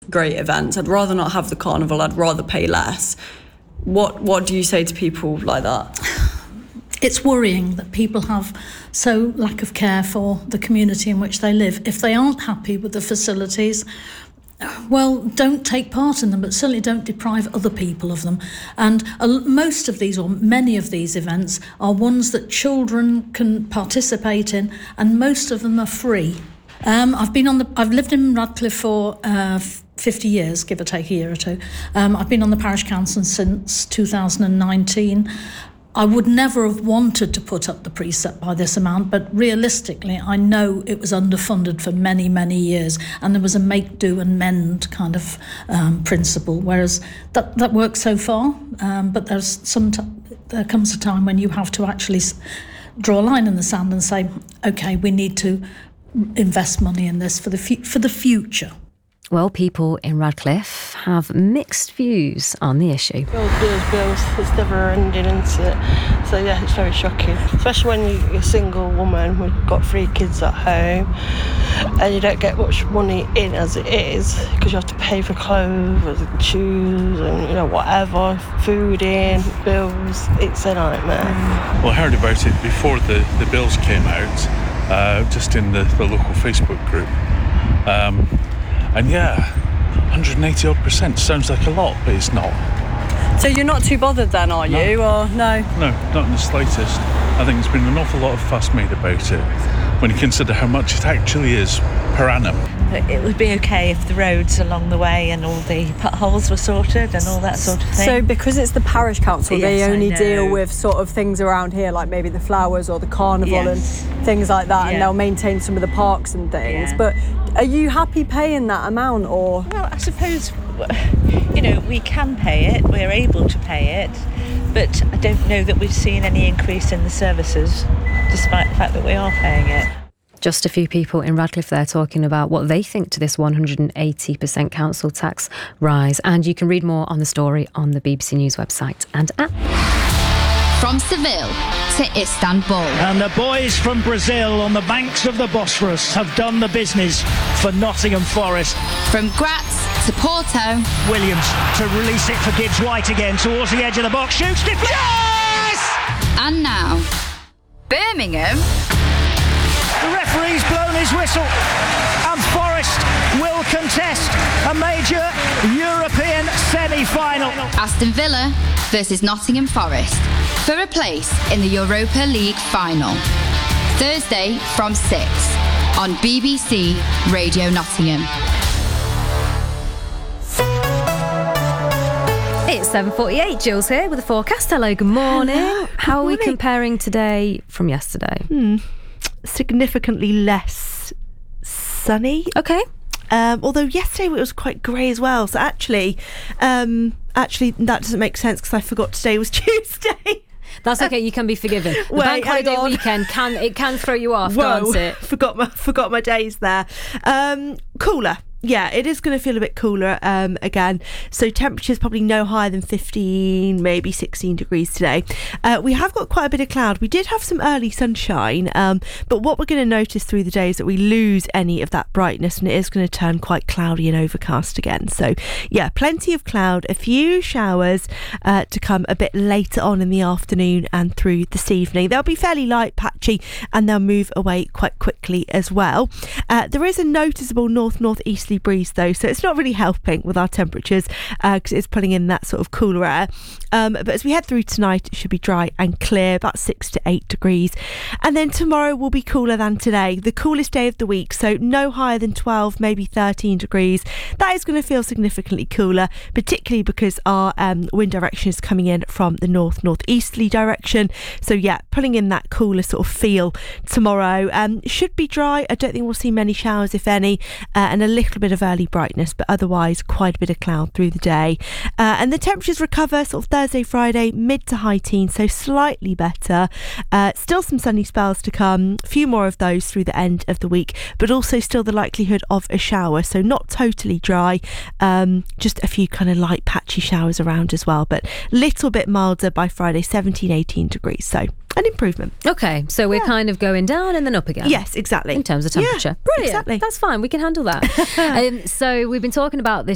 great events. I'd rather not have the carnival. I'd rather pay less. What do you say to people like that? It's worrying that people have so lack of care for the community in which they live. If they aren't happy with the facilities, well, don't take part in them, but certainly don't deprive other people of them. And most of these, or many of these events, are ones that children can participate in, and most of them are free. I've lived in Radcliffe for 50 years, give or take a year or two. I've been on the parish council since 2019. I would never have wanted to put up the precept by this amount, but realistically, I know it was underfunded for many, many years, and there was a make, do and mend kind of principle, whereas that works so far, but there comes a time when you have to actually draw a line in the sand and say, OK, we need to invest money in this for the future. Well, people in Radcliffe have mixed views on the issue. Bills, it's never ending, isn't it? So yeah, it's very shocking. Especially when you're a single woman, we've got 3 kids at home, and you don't get much money in as it is, because you have to pay for clothes and shoes and whatever, food in, bills. It's a nightmare. Well, I heard about it before the bills came out, just in the local Facebook group. And yeah, 180 odd % sounds like a lot, but it's not. So you're not too bothered then, are you? Or no? No, not in the slightest. I think there's been an awful lot of fuss made about it when you consider how much it actually is per annum. It would be okay if the roads along the way and all the potholes were sorted and all that sort of thing. So because it's the parish council, Yes, they only I know. deal with sort of things around here, like maybe the flowers or the carnival and things like that, and they'll maintain some of the parks and things. Yeah. But are you happy paying that amount, or? Well, I suppose, we can pay it, we're able to pay it, but I don't know that we've seen any increase in the services, despite the fact that we are paying it. Just a few people in Radcliffe there talking about what they think to this 180% council tax rise. And you can read more on the story on the BBC News website and app. From Seville to Istanbul. And the boys from Brazil on the banks of the Bosphorus have done the business for Nottingham Forest. From Graz to Porto. Williams to release it for Gibbs White again towards the edge of the box. Shoots it. Yes! And now, Birmingham. The referee's blown his whistle, and Forest will contest a major European semi-final. Aston Villa versus Nottingham Forest for a place in the Europa League final. Thursday from 6 on BBC Radio Nottingham. It's 7:48. Jill's here with the forecast. Hello, good morning. Hello, How are we morning. comparing today from yesterday? Significantly less sunny. Okay. Although yesterday it was quite grey as well. So actually that doesn't make sense because I forgot today was Tuesday. That's okay. You can be forgiven. The bank holiday weekend can throw you off, can't it? Forgot my days there. Cooler. Yeah, it is going to feel a bit cooler again. So temperatures probably no higher than 15, maybe 16 degrees today. We have got quite a bit of cloud. We did have some early sunshine, but what we're going to notice through the day is that we lose any of that brightness, and it is going to turn quite cloudy and overcast again. So yeah, plenty of cloud, a few showers to come a bit later on in the afternoon and through this evening. They'll be fairly light, patchy, and they'll move away quite quickly as well. There is a noticeable north-northeasterly breeze though, so it's not really helping with our temperatures because it's pulling in that sort of cooler air. But as we head through tonight, it should be dry and clear, about 6 to 8 degrees. And then tomorrow will be cooler than today, the coolest day of the week, so no higher than 12, maybe 13 degrees. That is going to feel significantly cooler, particularly because our wind direction is coming in from the north-northeasterly direction. So yeah, pulling in that cooler sort of feel tomorrow. Should be dry. I don't think we'll see many showers, if any, and a little bit of early brightness, but otherwise quite a bit of cloud through the day. And the temperatures recover sort of Thursday, Friday, mid to high teens, so slightly better. Still some sunny spells to come, a few more of those through the end of the week, but also still the likelihood of a shower, so not totally dry, just a few kind of light patchy showers around as well, but little bit milder by Friday, 17, 18 degrees, so an improvement. Okay, so we're kind of going down and then up again. Yes, exactly. In terms of temperature. Yeah, Brilliant. exactly. That's fine. We can handle that. So we've been talking about this